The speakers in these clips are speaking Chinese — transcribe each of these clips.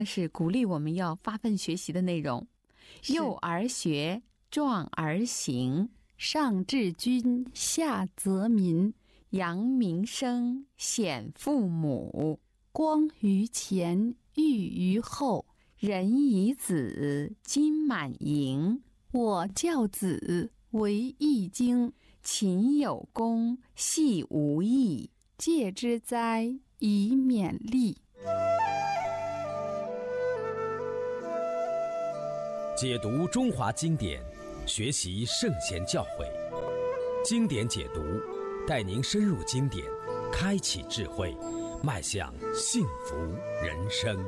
是鼓励我们要发奋学习的内容。幼而学，壮而行， 上治君，下则民， 扬名声，显父母， 光于前，裕于后。 人以子，金满盈， 我教子为易经， 勤有功，戏无益， 戒之哉，以勉励。 解读中华经典，学习圣贤教诲，经典解读带您深入经典，开启智慧，迈向幸福人生。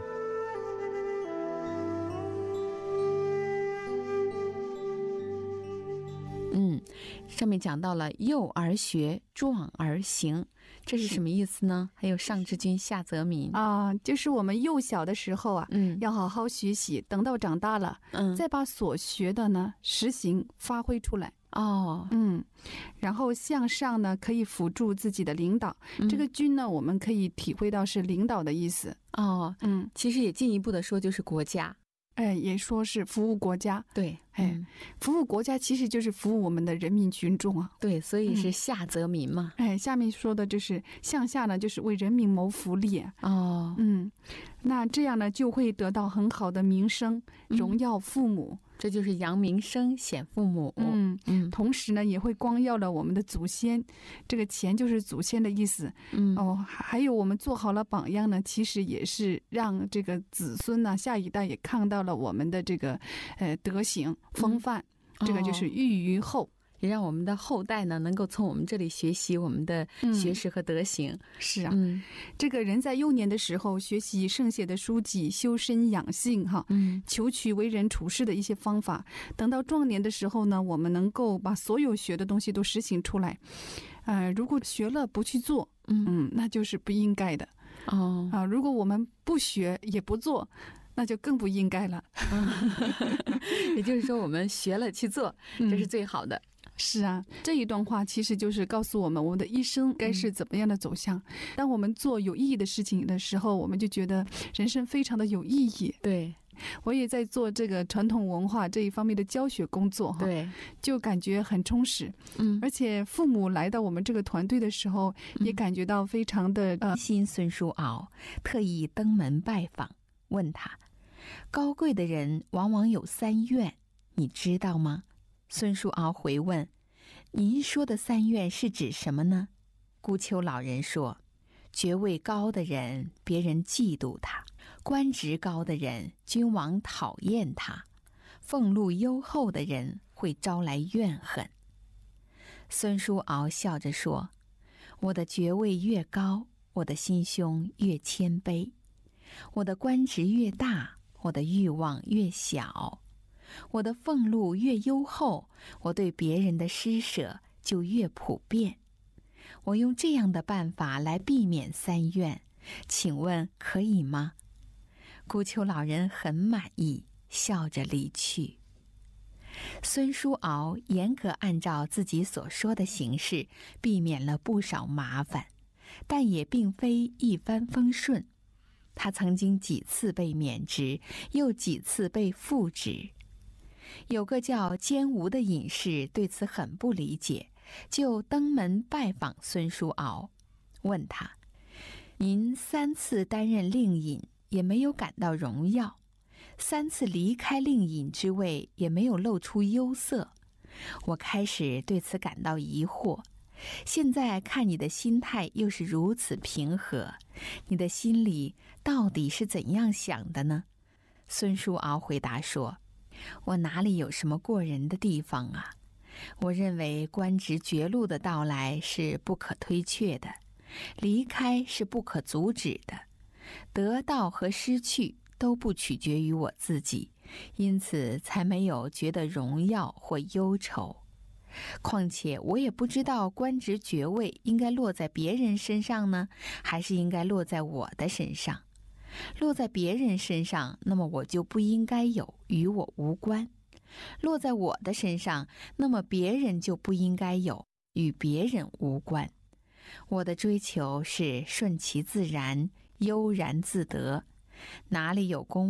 上面讲到了幼而学，壮而行，这是什么意思呢？还有上治君，下则民就是我们幼小的时候要好好学习，等到长大了，再把所学的呢实行发挥出来。然后向上呢，可以辅助自己的领导。这个君呢，我们可以体会到是领导的意思。 其实也进一步的说就是国家。 也说是服务国家。 对， 服务国家其实就是服务我们的人民群众啊。 对，所以是下则民嘛。 下面说的就是向下呢，就是为人民谋福利。那这样呢，就会得到很好的名声，荣耀父母。 这就是扬名声，显父母。 同时呢，也会光耀了我们的祖先。这个前就是祖先的意思。还有我们做好了榜样呢，其实也是让这个子孙呢，下一代也看到了我们的这个德行风范。这个就是裕于后。 也让我们的后代呢，能够从我们这里学习我们的学识和德行。 是啊，这个人在幼年的时候学习圣贤的书籍，修身养性求取为人处事的一些方法。等到壮年的时候呢，我们能够把所有学的东西都实行出来。如果学了不去做，那就是不应该的。如果我们不学也不做，那就更不应该了。 也就是说，我们学了去做，这是最好的。 是啊，这一段话其实就是告诉我们，我们的一生该是怎么样的走向。当我们做有意义的事情的时候，我们就觉得人生非常的有意义。 对， 我也在做这个传统文化这一方面的教学工作， 对， 就感觉很充实。而且父母来到我们这个团队的时候，也感觉到非常的新孙叔敖特意登门拜访，问他：高贵的人往往有3愿，你知道吗？孙叔敖回问：您说的3愿是指什么呢？孤丘老人说：爵位高的人，别人嫉妒他；官职高的人，君王讨厌他；俸禄优厚的人会招来怨恨。孙叔敖笑着说：我的爵位越高，我的心胸越谦卑；我的官职越大，我的欲望越小；我的俸禄越优厚，我对别人的施舍就越普遍。我用这样的办法来避免3愿，请问可以吗？孤丘老人很满意，笑着离去。孙叔敖严格按照自己所说的形式，避免了不少麻烦，但也并非一帆风顺。他曾经几次被免职，又几次被复职。有个叫监吴的隐士对此很不理解，就登门拜访孙叔敖，问他：您3次担任令尹，也没有感到荣耀；3次离开令尹之位，也没有露出忧色。我开始对此感到疑惑，现在看你的心态又是如此平和，你的心里到底是怎样想的呢？孙叔敖回答说：我哪里有什么过人的地方啊？我认为官职绝路的到来是不可推却的，离开是不可阻止的，得到和失去都不取决于我自己，因此才没有觉得荣耀或忧愁。况且我也不知道官职爵位应该落在别人身上呢，还是应该落在我的身上。落在别人身上，那么我就不应该有，与我无关；落在我的身上，那么别人就不应该有，与别人无关。我的追求是顺其自然，悠然自得，哪里有功